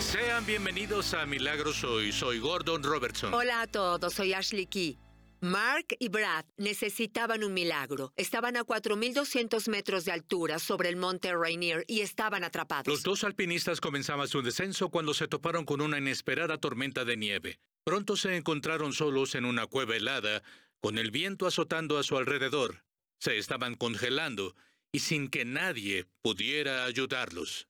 Sean bienvenidos a Milagros Hoy. Soy Gordon Robertson. Hola a todos, soy Ashley Key. Mark y Brad necesitaban un milagro. Estaban a 4,200 metros de altura sobre el monte Rainier y estaban atrapados. Los dos alpinistas comenzaban su descenso cuando se toparon con una inesperada tormenta de nieve. Pronto se encontraron solos en una cueva helada, con el viento azotando a su alrededor. Se estaban congelando y sin que nadie pudiera ayudarlos.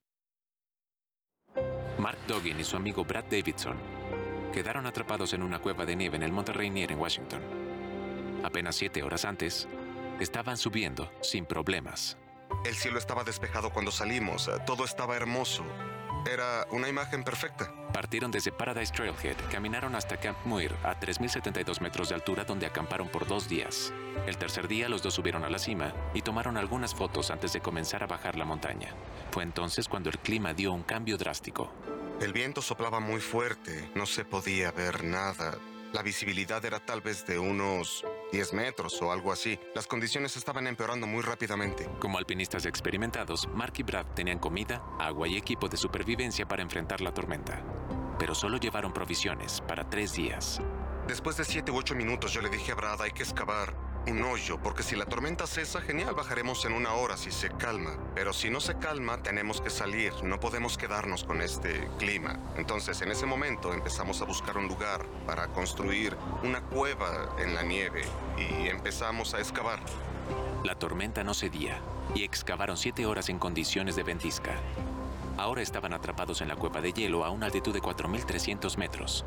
Mark Doggin y su amigo Brad Davidson quedaron atrapados en una cueva de nieve en el monte Rainier en Washington. Apenas 7 horas antes, estaban subiendo sin problemas. El cielo estaba despejado cuando salimos. Todo estaba hermoso. Era una imagen perfecta. Partieron desde Paradise Trailhead, caminaron hasta Camp Muir a 3,072 metros de altura, donde acamparon por 2 días. El tercer día los dos subieron a la cima y tomaron algunas fotos antes de comenzar a bajar la montaña. Fue entonces cuando el clima dio un cambio drástico. El viento soplaba muy fuerte. No se podía ver nada. La visibilidad era tal vez de unos 10 metros o algo así. Las condiciones estaban empeorando muy rápidamente. Como alpinistas experimentados, Mark y Brad tenían comida, agua y equipo de supervivencia para enfrentar la tormenta. Pero solo llevaron provisiones para 3 días. Después de 7 u 8 minutos yo le dije a Brad, hay que excavar un hoyo, porque si la tormenta cesa, genial, bajaremos en 1 hora si se calma. Pero si no se calma, tenemos que salir, no podemos quedarnos con este clima. Entonces, en ese momento empezamos a buscar un lugar para construir una cueva en la nieve y empezamos a excavar. La tormenta no cedía y excavaron 7 horas en condiciones de ventisca. Ahora estaban atrapados en la cueva de hielo a una altitud de 4,300 metros.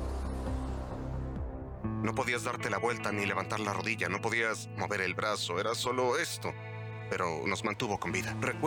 No podías darte la vuelta ni levantar la rodilla, no podías mover el brazo, era solo esto. Pero nos mantuvo con vida.